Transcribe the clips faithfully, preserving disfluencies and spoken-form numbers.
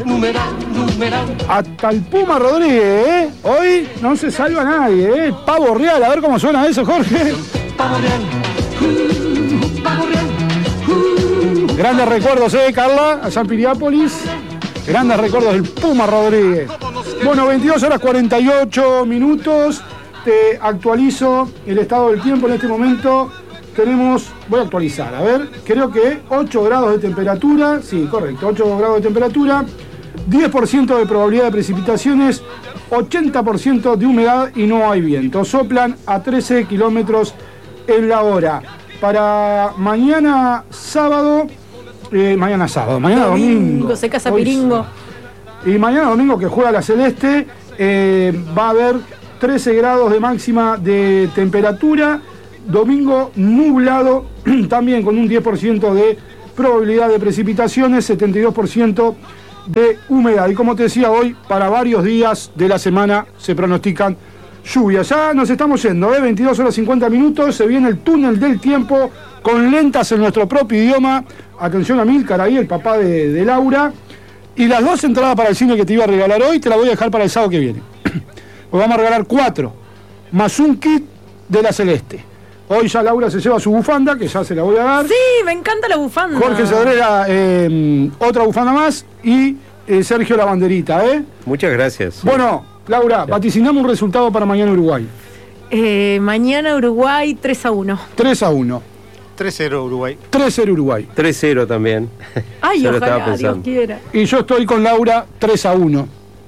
Numeral, numeral. Hasta el Puma Rodríguez, ¿eh? Hoy no se salva nadie, ¿eh? Pavo real, a ver cómo suena eso, Jorge. Pavo real. Uh, pavo real. Uh. Grandes recuerdos, ¿eh, Carla? A San Piriápolis. Grandes recuerdos del Puma Rodríguez. Bueno, veintidós horas cuarenta y ocho minutos. Te actualizo el estado del tiempo en este momento. Tenemos, voy a actualizar, a ver, creo que ocho grados de temperatura, sí, correcto, ocho grados de temperatura, diez por ciento de probabilidad de precipitaciones, ochenta por ciento de humedad y no hay viento. Soplan a trece kilómetros en la hora. Para mañana sábado, eh, mañana sábado, mañana domingo. Domingo, se casa Hoy, Piringo. Y mañana domingo que juega la Celeste, eh, va a haber trece grados de máxima de temperatura. Domingo nublado, también con un diez por ciento de probabilidad de precipitaciones, setenta y dos por ciento de humedad. Y como te decía, hoy para varios días de la semana se pronostican lluvias. Ya nos estamos yendo, ¿eh? veintidós horas cincuenta minutos, se viene el túnel del tiempo con lentas en nuestro propio idioma. Atención a Milcar ahí, el papá de, de Laura. Y las dos entradas para el cine que te iba a regalar hoy te las voy a dejar para el sábado que viene. Pues vamos a regalar cuatro, más un kit de la Celeste. Hoy ya Laura se lleva su bufanda, que ya se la voy a dar. Sí, me encanta la bufanda. Jorge Cedrera, eh, otra bufanda más. Y eh, Sergio la banderita, ¿eh? Muchas gracias. Bueno, Laura, vaticinamos un resultado para mañana Uruguay. Eh, mañana Uruguay tres a uno. tres a uno. tres cero Uruguay. tres cero Uruguay. tres cero también. Ay, Yo lo estaba ojalá, Dios pensando. quiera. Y yo estoy con Laura tres a uno.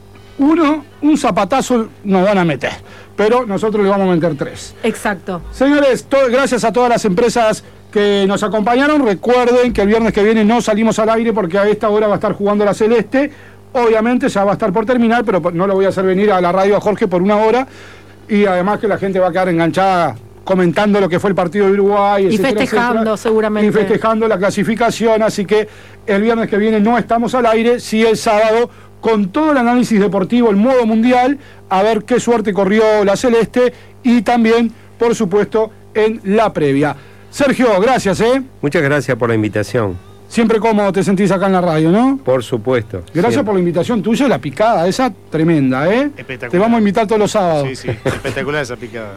Uno, un zapatazo nos van a meter, pero nosotros le vamos a meter tres. Exacto. Señores, to- gracias a todas las empresas que nos acompañaron. Recuerden que el viernes que viene no salimos al aire porque a esta hora va a estar jugando la Celeste. Obviamente ya va a estar por terminar, pero no lo voy a hacer venir a la radio a Jorge por una hora. Y además que la gente va a quedar enganchada comentando lo que fue el partido de Uruguay. Y etcétera, festejando, etcétera. seguramente. Y festejando la clasificación. Así que el viernes que viene no estamos al aire, sí el sábado, con todo el análisis deportivo, el modo mundial, a ver qué suerte corrió la Celeste y también, por supuesto, en la previa. Sergio, gracias, ¿eh? Muchas gracias por la invitación. Siempre cómodo te sentís acá en la radio, ¿no? Por supuesto. Gracias siempre. por la invitación tuya, la picada esa tremenda, ¿eh? Espectacular. Te vamos a invitar todos los sábados. Sí, sí, espectacular esa picada.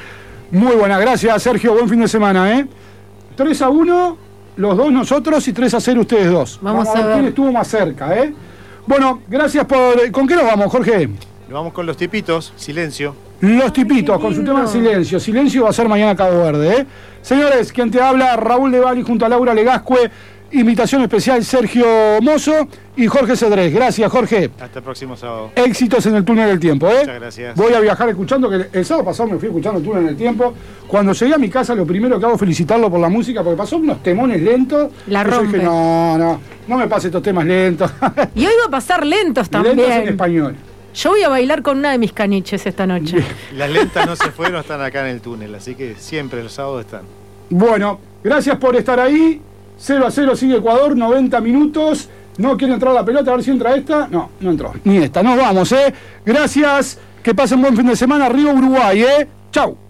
Muy buena, gracias, Sergio, buen fin de semana, ¿eh? tres a uno, los dos nosotros, y tres a cero ustedes dos. Vamos a ver. quién estuvo más cerca, ¿eh? Bueno, gracias por... ¿Con qué nos vamos, Jorge? Nos vamos con los tipitos, silencio. Los tipitos, con su tema Silencio. Silencio va a ser mañana Cabo Verde, ¿eh? Señores, quien te habla, Raúl de Bali junto a Laura Legascue, invitación especial Sergio Mozo y Jorge Cedrés. Gracias, Jorge. Hasta el próximo sábado. Éxitos en el túnel del tiempo, ¿eh? Muchas gracias. Voy a viajar escuchando, que el sábado pasado me fui escuchando el túnel del tiempo. Cuando llegué a mi casa, lo primero que hago es felicitarlo por la música, porque pasó unos temones lentos. La Y yo rompe. dije, no, no, no me pase estos temas lentos. Y hoy va a pasar lentos también. Lentos en español. Yo voy a bailar con una de mis caniches esta noche. Las lentas no se fueron, están acá en el túnel, así que siempre los sábados están. Bueno, gracias por estar ahí. cero a cero sigue Ecuador, noventa minutos. No quiere entrar la pelota, a ver si entra esta. No, no entró. Ni esta. Nos vamos, ¿eh? Gracias. Que pasen buen fin de semana. Río Uruguay, ¿eh? Chau.